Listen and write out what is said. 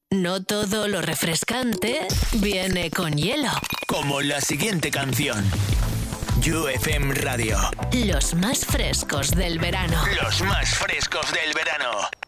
No todo lo refrescante viene con hielo. Como la siguiente canción. UFM Radio. Los más frescos del verano. Los más frescos del verano.